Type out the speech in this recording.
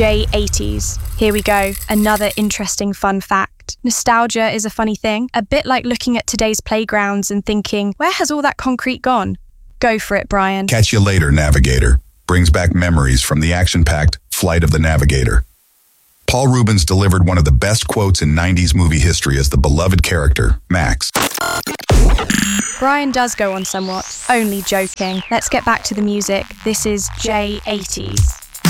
J80s. Here we go, another interesting fun fact. Nostalgia is a funny thing, a bit like looking at today's playgrounds and thinking, where has all that concrete gone? Go for it, Brian. Catch You Later, Navigator brings back memories from the action-packed Flight of the Navigator. Paul Reubens delivered one of the best quotes in 90s movie history as the beloved character, Max. Brian does go on somewhat. Only joking. Let's get back to the music. This is J80s.